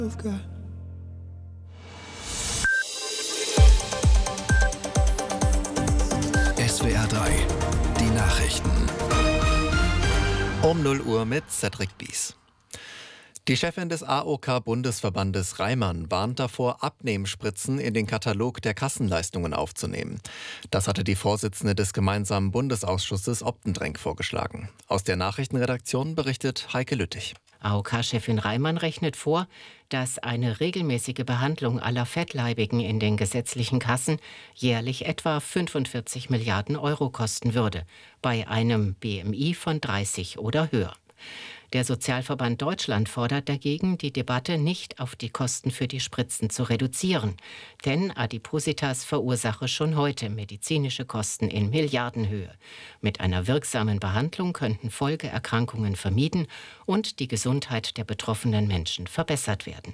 SWR 3, die Nachrichten. Um 0 Uhr mit Cedric Bies. Die Chefin des AOK-Bundesverbandes Reimann warnt davor, Abnehmspritzen in den Katalog der Kassenleistungen aufzunehmen. Das hatte die Vorsitzende des gemeinsamen Bundesausschusses Optendrenk vorgeschlagen. Aus der Nachrichtenredaktion berichtet Heike Lüttich. AOK-Chefin Reimann rechnet vor, dass eine regelmäßige Behandlung aller Fettleibigen in den gesetzlichen Kassen jährlich etwa 45 Milliarden Euro kosten würde, bei einem BMI von 30 oder höher. Der Sozialverband Deutschland fordert dagegen, die Debatte nicht auf die Kosten für die Spritzen zu reduzieren. Denn Adipositas verursache schon heute medizinische Kosten in Milliardenhöhe. Mit einer wirksamen Behandlung könnten Folgeerkrankungen vermieden und die Gesundheit der betroffenen Menschen verbessert werden.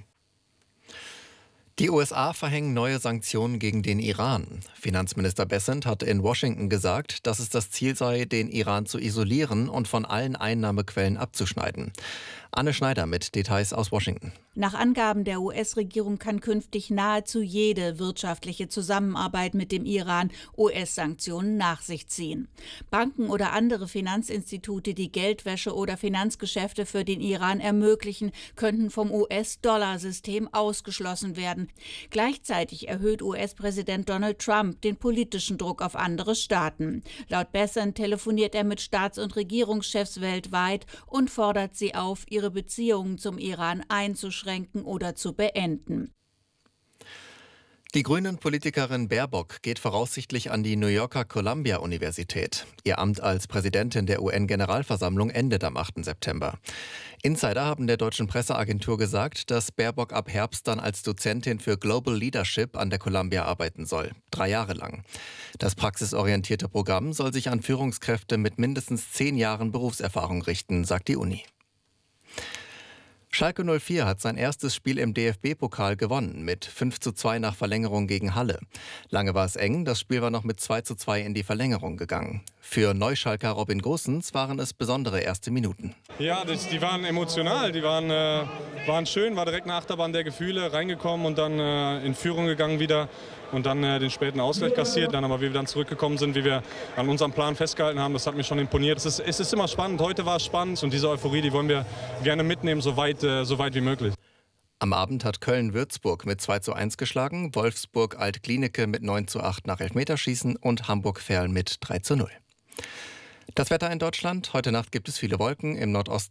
Die USA verhängen neue Sanktionen gegen den Iran. Finanzminister Bessent hat in Washington gesagt, dass es das Ziel sei, den Iran zu isolieren und von allen Einnahmequellen abzuschneiden. Anne Schneider mit Details aus Washington. Nach Angaben der US-Regierung kann künftig nahezu jede wirtschaftliche Zusammenarbeit mit dem Iran US-Sanktionen nach sich ziehen. Banken oder andere Finanzinstitute, die Geldwäsche oder Finanzgeschäfte für den Iran ermöglichen, könnten vom US-Dollar-System ausgeschlossen werden. Gleichzeitig erhöht US-Präsident Donald Trump den politischen Druck auf andere Staaten. Laut Bessent telefoniert er mit Staats- und Regierungschefs weltweit und fordert sie auf, ihre Beziehungen zum Iran einzuschränken oder zu beenden. Die Grünen-Politikerin Baerbock geht voraussichtlich an die New Yorker Columbia-Universität. Ihr Amt als Präsidentin der UN-Generalversammlung endet am 8. September. Insider haben der deutschen Presseagentur gesagt, dass Baerbock ab Herbst dann als Dozentin für Global Leadership an der Columbia arbeiten soll. 3 Jahre lang. Das praxisorientierte Programm soll sich an Führungskräfte mit mindestens 10 Jahren Berufserfahrung richten, sagt die Uni. Schalke 04 hat sein erstes Spiel im DFB-Pokal gewonnen, mit 5:2 nach Verlängerung gegen Halle. Lange war es eng, das Spiel war noch mit 2:2 in die Verlängerung gegangen. Für Neuschalker Robin Gosens waren es besondere erste Minuten. Ja, die waren emotional, die waren schön, war direkt eine Achterbahn der Gefühle, reingekommen und dann in Führung gegangen wieder und dann den späten Ausgleich kassiert. Dann aber, wie wir dann zurückgekommen sind, wie wir an unserem Plan festgehalten haben, das hat mich schon imponiert. Es ist immer spannend, heute war es spannend und diese Euphorie, die wollen wir gerne mitnehmen, so weit wie möglich. Am Abend hat Köln-Würzburg mit 2:1 geschlagen, Wolfsburg Alt-Glienicke mit 9:8 nach Elfmeterschießen und Hamburg-Verl mit 3:0. Das Wetter in Deutschland: Heute Nacht gibt es viele Wolken, im Nordosten